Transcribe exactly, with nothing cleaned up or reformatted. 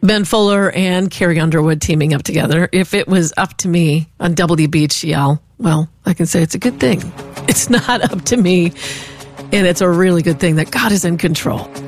Ben Fuller and Carrie Underwood teaming up together. If it was up to me on W B H L, well, I can say it's a good thing. It's not up to me, and it's a really good thing that God is in control.